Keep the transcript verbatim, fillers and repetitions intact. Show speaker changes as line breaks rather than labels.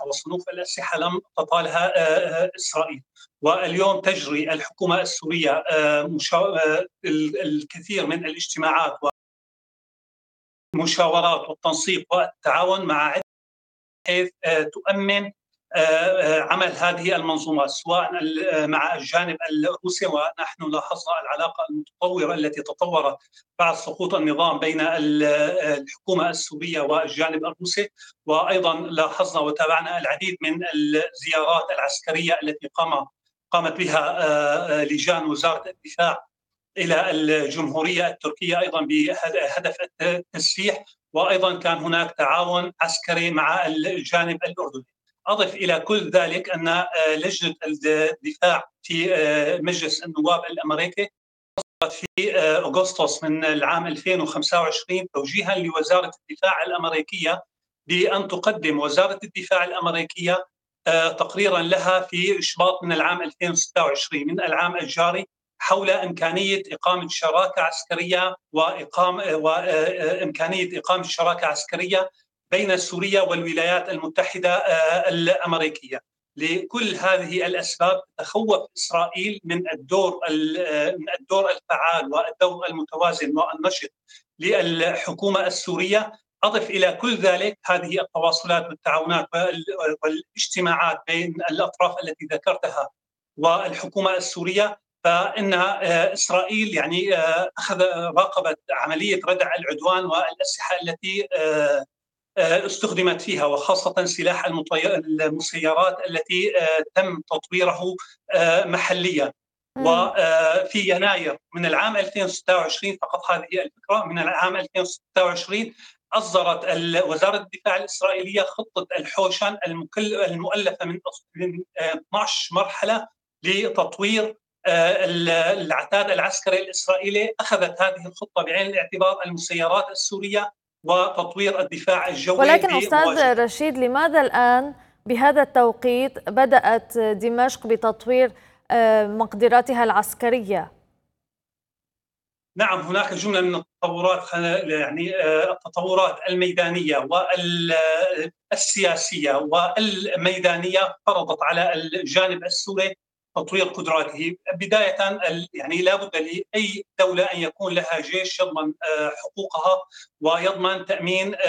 وصنوف الأسلحة لم تطالها إسرائيل. واليوم تجري الحكومة السورية الكثير من الاجتماعات والمشاورات والتنسيق والتعاون مع حيث تؤمن عمل هذه المنظومات سواء مع الجانب الروسي، ونحن لاحظنا العلاقة المتطورة التي تطورت بعد سقوط النظام بين الحكومة السورية والجانب الروسي، وأيضا لاحظنا وتابعنا العديد من الزيارات العسكرية التي قام قامت بها لجان وزارة الدفاع إلى الجمهورية التركية أيضا بهدف التسليح، وأيضا كان هناك تعاون عسكري مع الجانب الأردني. أضف إلى كل ذلك أن لجنة الدفاع في مجلس النواب الأمريكي في أغسطس من العام ألفين وخمسة وعشرين توجيها لوزارة الدفاع الأمريكية بأن تقدم وزارة الدفاع الأمريكية تقريرا لها في شباط من العام ألفين وستة وعشرين من العام الجاري حول إمكانية إقامة شراكة عسكرية وإقامة وإمكانية إقامة شراكة عسكرية بين سوريا والولايات المتحدة الأمريكية. لكل هذه الأسباب تخوف إسرائيل من الدور من الدور الفعال والدور المتوازن والنشط للحكومة السورية. أضف إلى كل ذلك هذه التواصلات والتعاونات والاجتماعات بين الأطراف التي ذكرتها والحكومة السورية، فإن إسرائيل يعني أخذ راقبت عملية ردع العدوان والأسلحة التي استخدمت فيها، وخاصة سلاح المسيرات التي تم تطويره محليا. وفي يناير من العام ألفين وستة وعشرين فقط هذه الفكرة، من العام ألفين وستة وعشرين أصدرت وزارة الدفاع الإسرائيلية خطة الحوشن المؤلفة من اثنتي عشرة مرحلة لتطوير العتاد العسكري الإسرائيلي. أخذت هذه الخطة بعين الاعتبار المسيرات السورية وتطوير الدفاع الجوي.
ولكن أستاذ رشيد، لماذا الآن بهذا التوقيت بدأت دمشق بتطوير مقدراتها العسكرية؟
نعم، هناك جملة من التطورات، يعني التطورات الميدانية والسياسية والميدانية فرضت على الجانب السوري تطوير قدراته. بداية يعني لا بد لأي دولة أن يكون لها جيش يضمن حقوقها ويضمن تأمين